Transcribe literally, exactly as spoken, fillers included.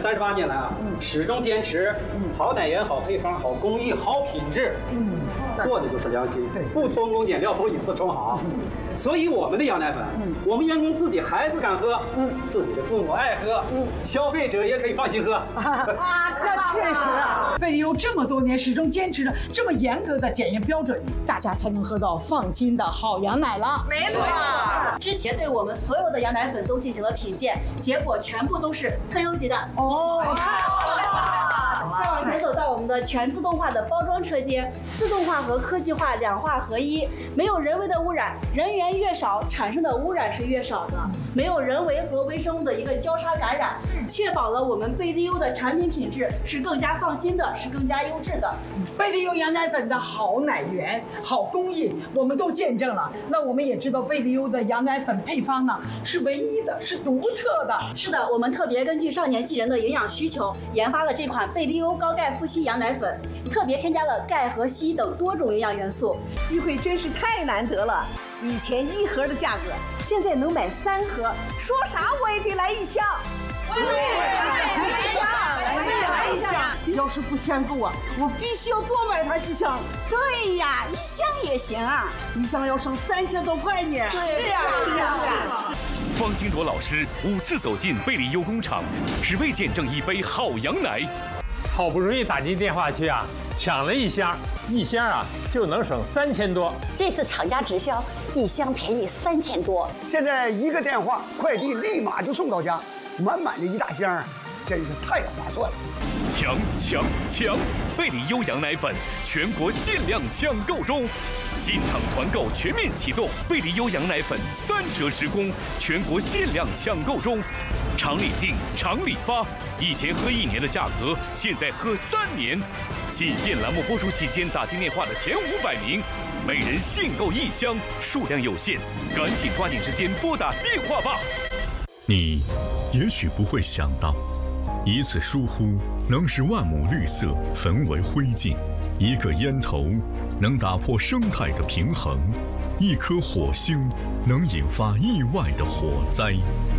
三十八年来啊，始终坚持好奶源、好配方、好工艺、好品质，嗯，做的就是良心，不偷工减料，不以次充好。所以我们的羊奶粉，我们员工自己孩子敢喝，嗯，自己的父母爱喝，嗯，消费者也可以放心喝。 啊，这确实啊，贝利优这么多年始终坚持着这么严格的检验标准，大家才能喝到放心的好羊奶了。 没错， 之前对我们所有的羊奶粉都进行了品鉴，结果全部都是特优级的。哦，再往前走到我们的全自动化的包装车间，自动化和科技化两化合一，没有人为的污染，人员越少，产生的污染是越少的，没有人为和微生物的一个交叉感染，确保了我们贝利优的产品品质是更加放心的，是更加优质的。 贝利优羊奶粉的好奶源、好工艺，我们都见证了。那我们也知道贝利优的羊奶粉配方呢是唯一的，是独特的。 是的，我们特别根据少年纪人的营养需求，研发了这款贝利优高钙富硒羊奶粉，特别添加了钙和硒等多种营养元素。 机会真是太难得了，以前一盒的价格，现在能买三盒，说啥我也得来一箱。对，来一箱，来一箱。 要是不嫌够啊，我必须要多买它几箱。 对呀，一箱也行啊， 一箱要省三千多块呢。 是呀，是呀，是呀。 方金铎老师五次走进贝利优工厂，只为见证一杯好羊奶。 好不容易打进电话去啊，抢了一箱，一箱啊就能省三千多。 这次厂家直销，一箱便宜三千多。 现在一个电话，快递立马就送到家，满满的一大箱，真是太划算了。 抢抢抢！贝利优羊奶粉全国限量抢购中，进场团购全面启动，贝利优羊奶粉三折时供，全国限量抢购中。厂里订，厂里发，以前喝一年的价格，现在喝三年。仅限栏目播出期间打进电话的前五百名，每人限购一箱，数量有限，赶紧抓紧时间拨打电话吧。 你也许不会想到，一次疏忽能使万亩绿色焚为灰烬，一个烟头能打破生态的平衡，一颗火星能引发意外的火灾。